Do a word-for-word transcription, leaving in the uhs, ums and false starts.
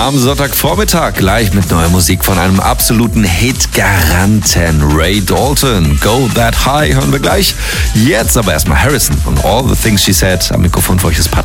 Am Sonntagvormittag gleich mit neuer Musik von einem absoluten Hit-Garanten. Ray Dalton, Go That High hören wir gleich. Jetzt aber erstmal Harrison und All the Things She Said. Am Mikrofon für euch ist Patrick.